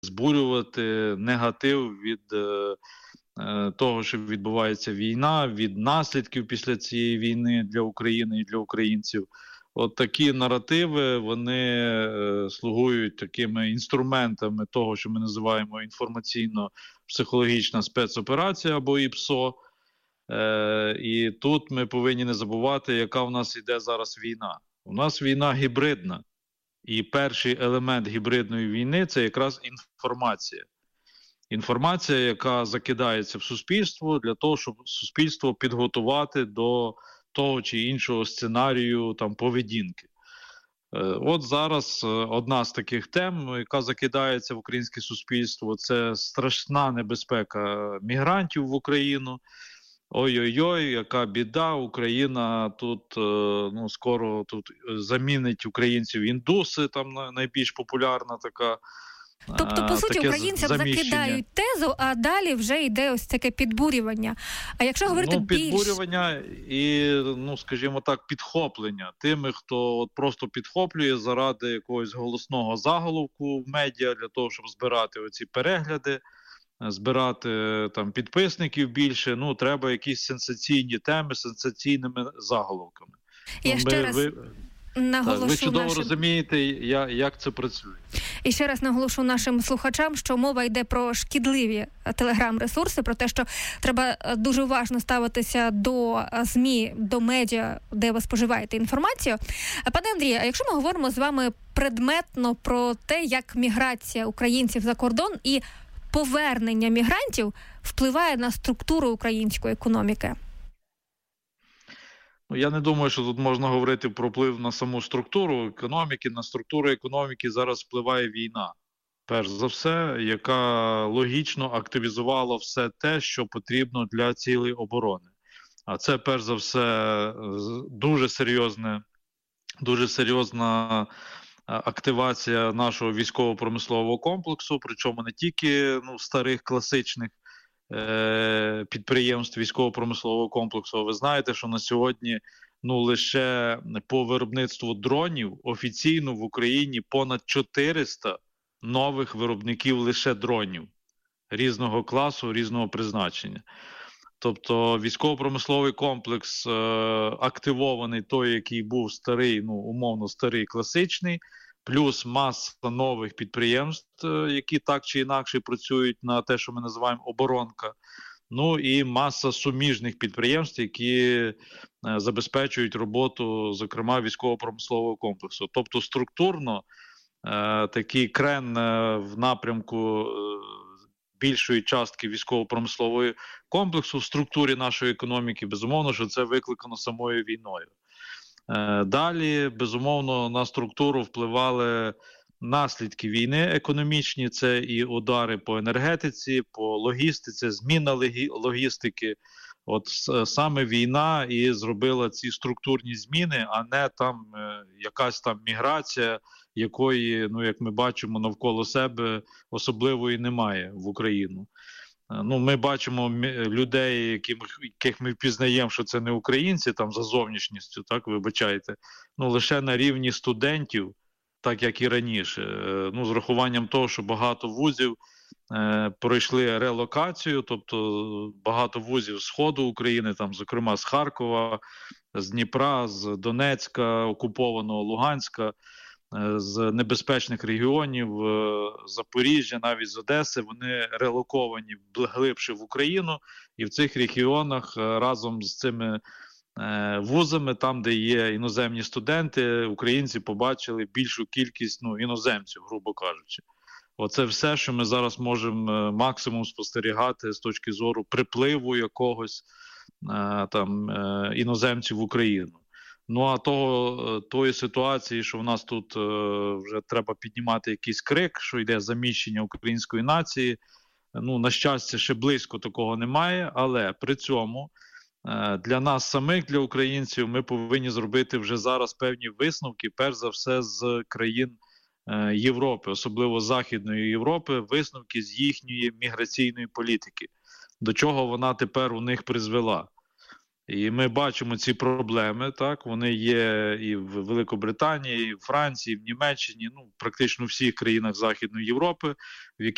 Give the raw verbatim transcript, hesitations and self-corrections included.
збурювати негатив від того, що відбувається війна, від наслідків після цієї війни для України і для українців. От такі наративи, вони е, слугують такими інструментами того, що ми називаємо інформаційно-психологічна спецоперація або ІПСО. Е, і тут ми повинні не забувати, яка в нас іде зараз війна. У нас війна гібридна. І перший елемент гібридної війни – це якраз інформація. Інформація, яка закидається в суспільство для того, щоб суспільство підготувати до того чи іншого сценарію там, поведінки. От зараз одна з таких тем, яка закидається в українське суспільство, це страшна небезпека мігрантів в Україну. Ой-ой-ой, яка біда, Україна тут ну, скоро тут замінить українців індуси, там найбільш популярна така. Тобто, по суті, українцям закидають тезу, а далі вже йде ось таке підбурювання. А якщо говорити ну, більш... підбурювання і, ну, скажімо так, підхоплення тими, хто от просто підхоплює заради якогось голосного заголовку в медіа, для того, щоб збирати оці перегляди, збирати там підписників більше. Ну, треба якісь сенсаційні теми з сенсаційними заголовками. Я ну, ще ми, раз... ви... Наголошу так, ви чудово нашим... розумієте, як, як це працює. І ще раз наголошу нашим слухачам, що мова йде про шкідливі телеграм-ресурси, про те, що треба дуже уважно ставитися до ЗМІ, до медіа, де ви споживаєте інформацію. Пане Андрію, а якщо ми говоримо з вами предметно про те, як міграція українців за кордон і повернення мігрантів впливає на структуру української економіки? Я не думаю, що тут можна говорити про вплив на саму структуру економіки. На структуру економіки зараз впливає війна, перш за все, яка логічно активізувала все те, що потрібно для цілей оборони. А це, перш за все, дуже серйозне, дуже серйозна активація нашого військово-промислового комплексу, причому не тільки ну, старих класичних підприємств військово-промислового комплексу. Ви знаєте, що на сьогодні ну, лише по виробництву дронів офіційно в Україні понад чотириста нових виробників лише дронів різного класу, різного призначення. Тобто військово-промисловий комплекс е- активований той, який був старий, ну умовно старий, класичний, плюс маса нових підприємств, які так чи інакше працюють на те, що ми називаємо оборонка. Ну і маса суміжних підприємств, які забезпечують роботу, зокрема, військово-промислового комплексу. Тобто структурно е, такий крен е, в напрямку е, більшої частки військово-промислового комплексу в структурі нашої економіки, безумовно, що це викликано самою війною. Далі, безумовно, на структуру впливали наслідки війни економічні, це і удари по енергетиці, по логістиці, зміна логістики. От саме війна і зробила ці структурні зміни, а не там якась там міграція, якої, ну, як ми бачимо, навколо себе особливої немає в Україну. Ну, ми бачимо людей, яких, яких ми впізнаємо, що це не українці, там за зовнішністю, так, вибачайте, ну, лише на рівні студентів, так як і раніше. Ну, з рахуванням того, що багато вузів е, пройшли релокацію, тобто багато вузів з Сходу України, там, зокрема з Харкова, з Дніпра, з Донецька, окупованого Луганська, з небезпечних регіонів, Запоріжжя, навіть з Одеси, вони релоковані глибше в Україну, і в цих регіонах разом з цими вузами, там, де є іноземні студенти, українці побачили більшу кількість ну, іноземців, грубо кажучи. Оце все, що ми зараз можемо максимум спостерігати з точки зору припливу якогось там іноземців в Україну. Ну, а того, тої ситуації, що в нас тут е, вже треба піднімати якийсь крик, що йде заміщення української нації, ну, на щастя, ще близько такого немає, але при цьому е, для нас самих, для українців, ми повинні зробити вже зараз певні висновки, перш за все, з країн е, Європи, особливо Західної Європи, висновки з їхньої міграційної політики, до чого вона тепер у них призвела. І ми бачимо ці проблеми, так, вони є і в Великобританії, і в Франції, і в Німеччині, ну, практично в всіх країнах Західної Європи, в яких